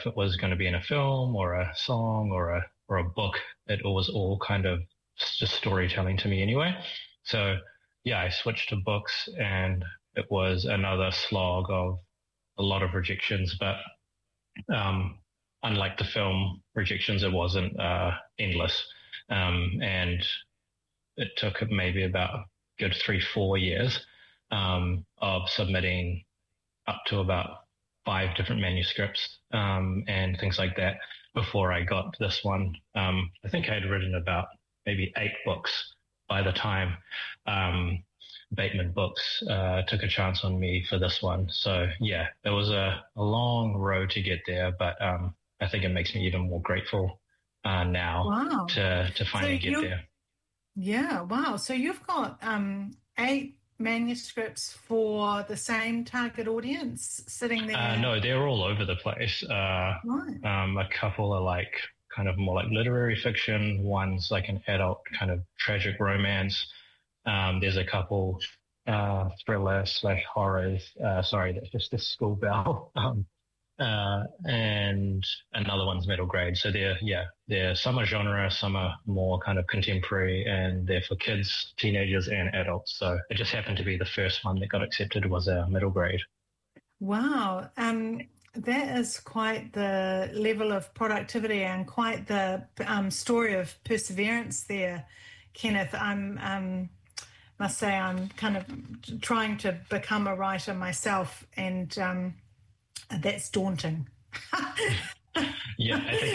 if it was going to be in a film or a song or a book. It was all kind of just storytelling to me anyway. So yeah, I switched to books, and it was another slog of a lot of rejections. But unlike the film rejections, it wasn't endless, and it took maybe about a good 3-4 years of submitting up to about 5 different manuscripts and things like that before I got this one. I think I had written about maybe 8 books by the time Bateman Books took a chance on me for this one. So yeah, it was a long road to get there, but I think it makes me even more grateful now Wow. to So finally get there. yeah, wow. So you've got 8 manuscripts for the same target audience sitting there. No, they're all over the place. Right. A couple are like kind of more like literary fiction. One's like an adult kind of tragic romance. There's a couple thriller slash horrors. Sorry, that's just a school bell. And another one's middle grade. So they're some are genre, some are more kind of contemporary, and they're for kids, teenagers, and adults. So it just happened to be the first one that got accepted was a middle grade. Wow. That is quite the level of productivity and quite the story of perseverance there, Kenneth. Must say I'm kind of trying to become a writer myself, and that's daunting. Yeah, I think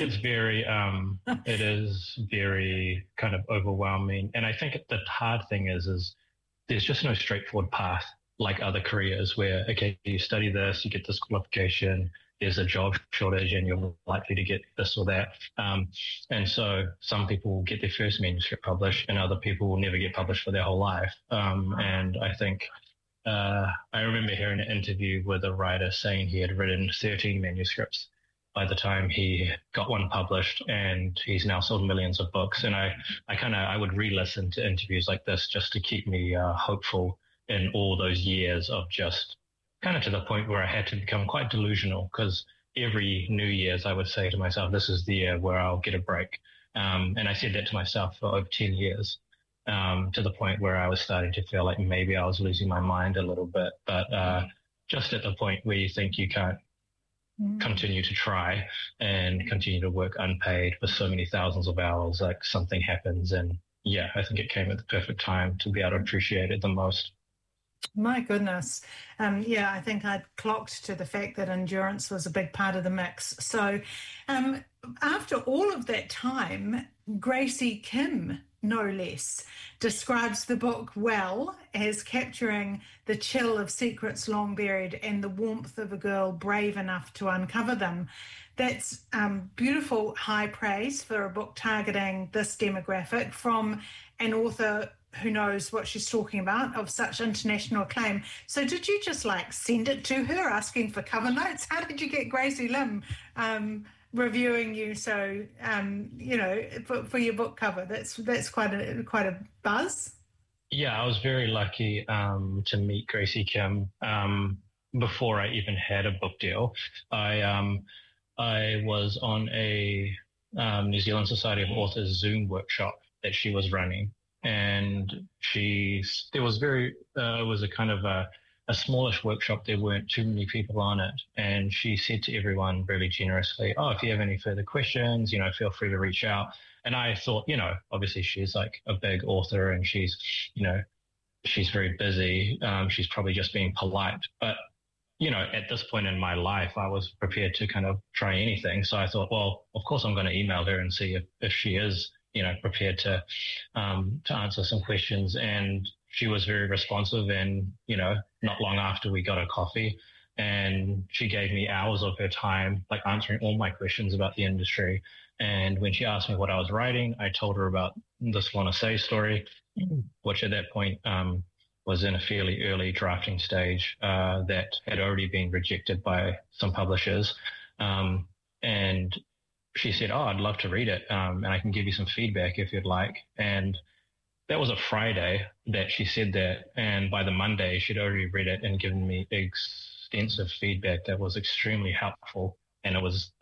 it is very kind of overwhelming. And I think the hard thing is there's just no straightforward path like other careers where, okay, you study this, you get this qualification, there's a job shortage and you're likely to get this or that. And so some people will get their first manuscript published and other people will never get published for their whole life. And I think I remember hearing an interview with a writer saying he had written 13 manuscripts by the time he got one published, and he's now sold millions of books. And I would re-listen to interviews like this just to keep me hopeful in all those years of just kind of to the point where I had to become quite delusional, because every New Year's I would say to myself, this is the year where I'll get a break. And I said that to myself for over 10 years. To the point where I was starting to feel like maybe I was losing my mind a little bit, but just at the point where you think you can't continue to try and continue to work unpaid for so many thousands of hours, like something happens. And yeah, I think it came at the perfect time to be able to appreciate it the most. My goodness. Yeah, I think I'd clocked to the fact that endurance was a big part of the mix. So after all of that time, Gracie Kim, no less, describes the book well as capturing the chill of secrets long buried and the warmth of a girl brave enough to uncover them. That's beautiful high praise for a book targeting this demographic from an author who knows what she's talking about, of such international acclaim. So did you just like send it to her asking for cover notes? How did you get Gracie Lim reviewing you so for your book cover? That's quite a buzz. Yeah, I was very lucky to meet Gracie Kim before I even had a book deal. I was on a New Zealand Society of Authors Zoom workshop that she was running, and it was a kind of a smallish workshop. There weren't too many people on it, and she said to everyone really generously, "Oh, if you have any further questions, feel free to reach out." And I thought, obviously she's like a big author and she's very busy. She's probably just being polite, but at this point in my life, I was prepared to kind of try anything. So I thought, well, of course I'm going to email her and see if she is, prepared to answer some questions. And she was very responsive, and, not long after we got a coffee, and she gave me hours of her time, like answering all my questions about the industry. And when she asked me what I was writing, I told her about this Wanna Say story, which at that point, was in a fairly early drafting stage, that had already been rejected by some publishers. And she said, "Oh, I'd love to read it. And I can give you some feedback if you'd like." And that was a Friday that she said that. And by the Monday, she'd already read it and given me extensive feedback that was extremely helpful. And it was